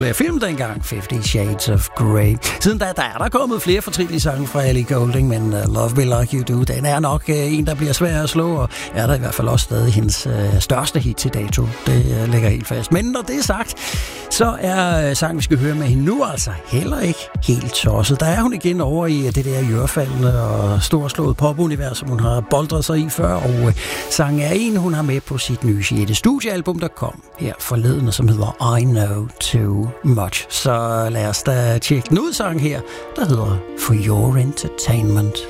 Film dengang, 50 Shades of Grey. Siden da er der kommet flere fortrinlige sange fra Ellie Goulding, men Love Me Like You Do, den er nok en, der bliver svær at slå, og er der i hvert fald også stadig hendes største hit til dato. Det ligger helt fast. Men når det er sagt, så er sangen, vi skal høre med hende nu, altså heller ikke helt tosset. Der er hun igen over i det der jørfaldende og storslået popunivers, som hun har boldret sig i før, og sangen er en, hun har med på sit nye 6. studiealbum, der kom her forleden, som hedder I Know Too Much. Så lad os da tjekke den ud, sang her, der hedder For Your Entertainment.